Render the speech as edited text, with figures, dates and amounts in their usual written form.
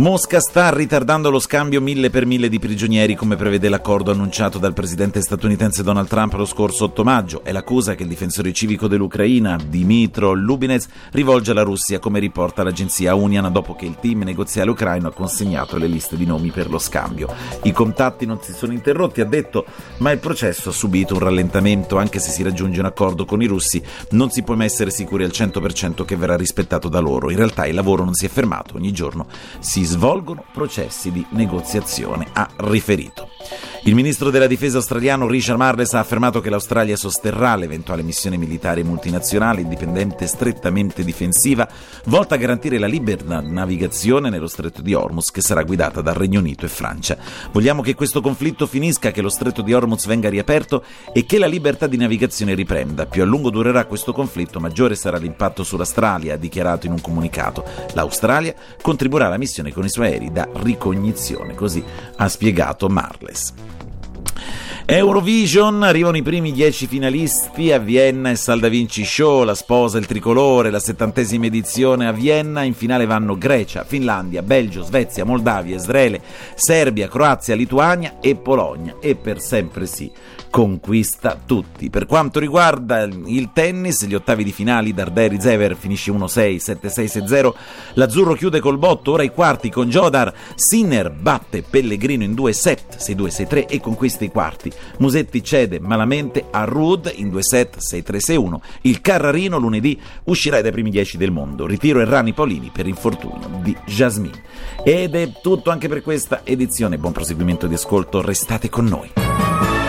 Mosca sta ritardando lo scambio 1000 per 1000 di prigionieri come prevede l'accordo annunciato dal presidente statunitense Donald Trump lo scorso 8 maggio. È l'accusa che il difensore civico dell'Ucraina, Dmytro Lubinets, rivolge alla Russia, come riporta l'agenzia Union, dopo che il team negoziale ucraino ha consegnato le liste di nomi per lo scambio. I contatti non si sono interrotti, ha detto, ma il processo ha subito un rallentamento. Anche se si raggiunge un accordo con i russi, non si può mai essere sicuri al 100% che verrà rispettato da loro. In realtà il lavoro non si è fermato, ogni giorno si svolgono processi di negoziazione, ha riferito. Il ministro della difesa australiano Richard Marles ha affermato che l'Australia sosterrà l'eventuale missione militare multinazionale indipendente strettamente difensiva volta a garantire la libera navigazione nello stretto di Hormuz, che sarà guidata dal Regno Unito e Francia. Vogliamo che questo conflitto finisca, che lo stretto di Hormuz venga riaperto e che la libertà di navigazione riprenda. Più a lungo durerà questo conflitto, maggiore sarà l'impatto sull'Australia, ha dichiarato in un comunicato. L'Australia contribuirà alla missione con i suoi aerei da ricognizione, così ha spiegato Marles. Eurovision, arrivano i primi 10 finalisti a Vienna e Salda Vinci Show, la sposa, il tricolore, la 70ª edizione a Vienna. In finale vanno Grecia, Finlandia, Belgio, Svezia, Moldavia, Israele, Serbia, Croazia, Lituania e Polonia. E per sempre sì, conquista tutti. Per quanto riguarda il tennis, gli ottavi di finali, Darderi-Zever finisce 1-6, 7-6, 6-0. L'Azzurro chiude col botto, ora i quarti con Jodar. Sinner batte Pellegrino in 2 set, 6-2, 6-3 e conquista i quarti. Musetti cede malamente a Ruud in 2 set, 6-3, 6-1. Il Carrarino lunedì uscirà dai primi 10 del mondo. Ritiro Errani Paolini per infortunio di Jasmine. Ed è tutto anche per questa edizione. Buon proseguimento di ascolto, restate con noi.